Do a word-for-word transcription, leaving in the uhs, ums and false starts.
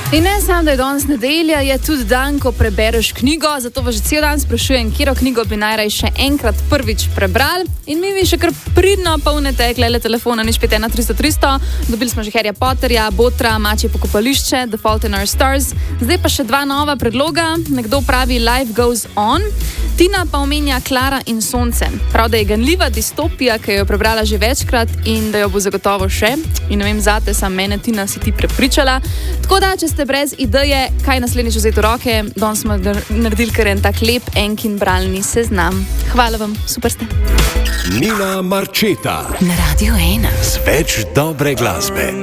In ne samo, da je danes nedelja, je tudi dan, ko prebereš knjigo, zato vas že cel dan sprašujem, katero knjigo bi najraje še enkrat prvič prebrali. In mi vi še kar pridno polnete, klele telefona, nič pet ena tristo tristo. Dobili smo že Harryja Potterja, Botra, Mačje pokopališče, The Fault in Our Stars. Zdaj pa še dva nova predloga. Nekdo pravi Life Goes On. Tina pa omenja Klara in sonce. Prav, da je ganljiva distopija, ki jo je prebrala že večkrat in da jo bo zagotovo še. In ne vem, zate sam mene, Tina, si ti prepričala. Tako da, če ste brez ideje, kaj naslednjič vzeti v roke, danes smo naredili kar en tak lep enkin bralni seznam. Hvala vam, super ste. Nina Marčeta na Radio ena. Z več dobre glasbe.